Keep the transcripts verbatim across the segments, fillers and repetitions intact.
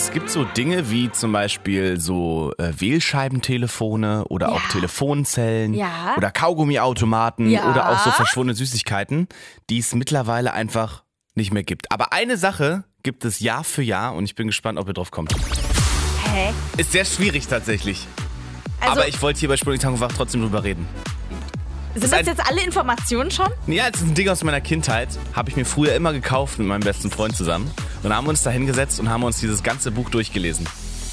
Es gibt so Dinge wie zum Beispiel so äh, Wählscheibentelefone oder Ja. auch Telefonzellen Ja. oder Kaugummiautomaten Ja. oder auch so verschwundene Süßigkeiten, die es mittlerweile einfach nicht mehr gibt. Aber eine Sache gibt es Jahr für Jahr und ich bin gespannt, ob ihr drauf kommt. Hä? Ist sehr schwierig tatsächlich. Also, Aber ich wollte hier bei Sprünglich Tango Wach trotzdem drüber reden. sind ist das ein- jetzt alle Informationen schon? Ja, es ist ein Ding aus meiner Kindheit. Habe ich mir früher immer gekauft mit meinem besten Freund zusammen. Und dann haben wir uns da hingesetzt und haben uns dieses ganze Buch durchgelesen.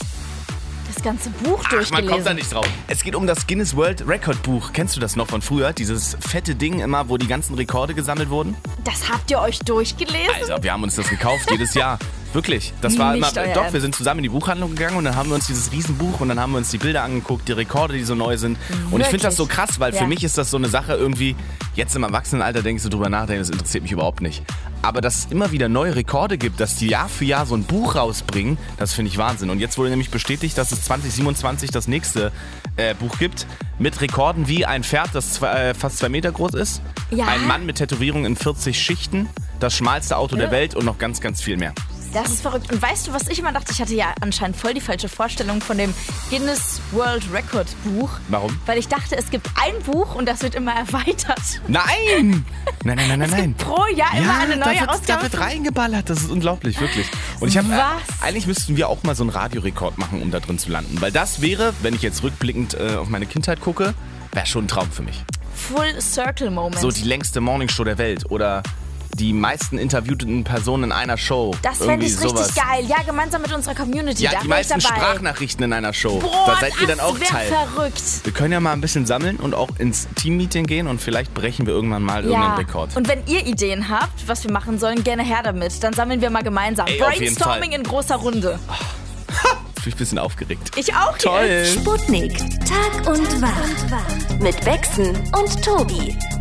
Das ganze Buch Ach, durchgelesen. man kommt da nicht drauf. Es geht um das Guinness World Record Buch. Kennst du das noch von früher? Dieses fette Ding immer, wo die ganzen Rekorde gesammelt wurden? Das habt ihr euch durchgelesen? Also, wir haben uns das gekauft jedes Jahr. Wirklich. Das war Nicht immer. euer Doch, Ernst. wir sind zusammen in die Buchhandlung gegangen und dann haben wir uns dieses Riesenbuch und dann haben wir uns die Bilder angeguckt, die Rekorde, die so neu sind. Und ich finde das so krass, weil Ja. für mich ist das so eine Sache irgendwie, jetzt im Erwachsenenalter denkst du drüber nach, das interessiert mich überhaupt nicht. Aber dass es immer wieder neue Rekorde gibt, dass die Jahr für Jahr so ein Buch rausbringen, das finde ich Wahnsinn. Und jetzt wurde nämlich bestätigt, dass es zwanzig siebenundzwanzig das nächste äh, Buch gibt mit Rekorden wie ein Pferd, das zwei, äh, fast zwei Meter groß ist, Ja. ein Mann mit Tätowierung in vierzig Schichten, das schmalste Auto der Ja. Welt und noch ganz, ganz viel mehr. Das ist verrückt. Und weißt du, was ich immer dachte? Ich hatte ja anscheinend voll die falsche Vorstellung von dem Guinness World Record Buch. Warum? Weil ich dachte, es gibt ein Buch und das wird immer erweitert. Nein! Nein, nein, nein, nein, nein. Pro Jahr immer eine da neue wird, Ausgabe. Da wird reingeballert, das ist unglaublich, wirklich. Und ich habe, Was? eigentlich müssten wir auch mal so einen Radiorekord machen, um da drin zu landen. Weil das wäre, wenn ich jetzt rückblickend äh, auf meine Kindheit gucke, wäre schon ein Traum für mich. Full Circle Moment. So die längste Morningshow der Welt oder die meisten interviewten Personen in einer Show. das fände Irgendwie ich richtig sowas. geil. Ja, gemeinsam mit unserer Community. Ja, da die wär ich meisten dabei. Sprachnachrichten in einer Show. Boah, da seid ihr dann auch das wär Teil. verrückt. Wir können ja mal ein bisschen sammeln und auch ins Team-Meeting gehen und vielleicht brechen wir irgendwann mal irgendeinen Ja. Rekord. Und wenn ihr Ideen habt, was wir machen sollen, gerne her damit. Dann sammeln wir mal gemeinsam. Ey, auf jeden Brainstorming in großer Runde. Ich bin ein bisschen aufgeregt. Ich auch Toll. jetzt. Sputnik. Tag und Wach. Mit Wechseln und Tobi.